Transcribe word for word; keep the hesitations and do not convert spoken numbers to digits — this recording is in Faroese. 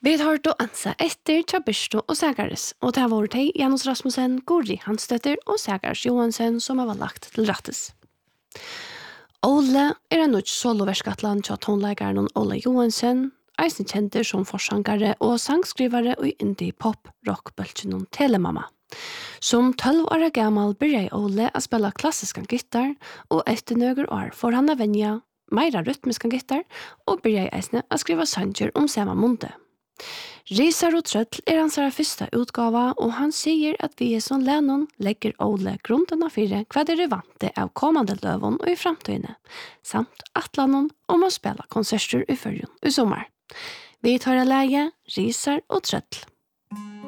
Vi har hørt å ansa etter Tjabirsto og Sagaris, og det har vært de Janus Rasmussen, Guri Hansdøtter og Sagaris Johansen som har lagt til rattes. Ole er en nødt soloverskatland til tonleikeren Ole Johansen, eisen kjenter som forsangare og sangskrivare og indie-pop-rock-bølgen Telemamma. Som tolv år gammal begynte Ole å spille klassisk gitar, og etter nøger år får han å venja meira rytmisk gitar, og begynte eisne å skrive sanger om samme munde. Risar og Trøtl er hans første utgave, og han sier at vi som Lennon legger Ole grunnene for hva det er vante av kommande løven og i fremtiden, samt atlanen om å spille konserter i førjen i sommer. Vi tar å leie Risar og Trøtl.